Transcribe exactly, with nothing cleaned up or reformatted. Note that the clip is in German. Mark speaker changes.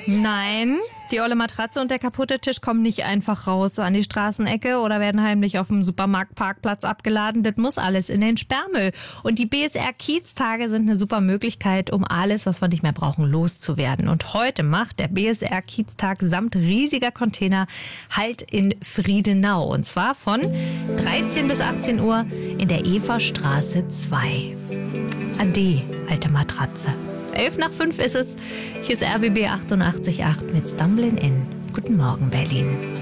Speaker 1: Nein, die olle Matratze und der kaputte Tisch kommen nicht einfach raus an die Straßenecke oder werden heimlich auf dem Supermarktparkplatz abgeladen. Das muss alles in den Sperrmüll. Und die B S R-Kieztage sind eine super Möglichkeit, um alles, was wir nicht mehr brauchen, loszuwerden. Und heute macht der B S R-Kieztag samt riesiger Container Halt in Friedenau. Und zwar von dreizehn bis achtzehn Uhr in der Everstraße zwei. Ade, alte Matratze. Elf nach fünf ist es. Hier ist R B B achtundachtzig Komma acht mit Stumbling In. Guten Morgen, Berlin.